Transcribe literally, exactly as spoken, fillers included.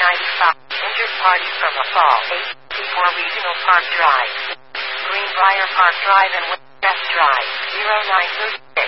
ninety-five. Injured party from a fall. eight fifty-four Regional Park Drive. Greenbrier Park Drive and West Drive. zero nine thirty-six.